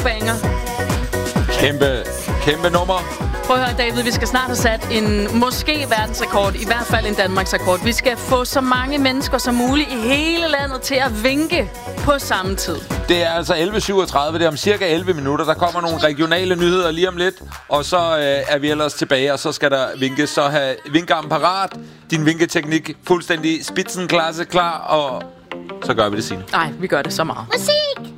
banger. Kæmpe nummer. Prøv at høre, David, vi skal snart have sat en måske verdensrekord, i hvert fald en Danmarksrekord. Vi skal få så mange mennesker som muligt i hele landet til at vinke på samme tid. Det er altså 11.37, det er om cirka 11 minutter. Der kommer nogle regionale nyheder lige om lidt, og så er vi ellers tilbage, og så skal der vinkes. Så have vinkearmen parat, din vinketeknik fuldstændig spidsenklasse klar, og så gør vi det, Signe. Nej, vi gør det så meget. Musik!